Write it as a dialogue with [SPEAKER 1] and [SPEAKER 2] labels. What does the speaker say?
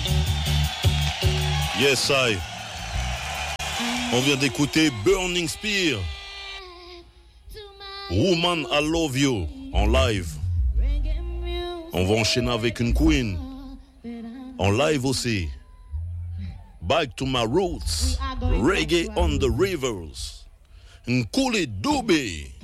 [SPEAKER 1] Yes, I. On vient d'écouter Burning Spear. Woman, I Love You en live. On va enchaîner avec une queen en live aussi. Back to my roots. Reggae on the rivers. Nkuli Dube.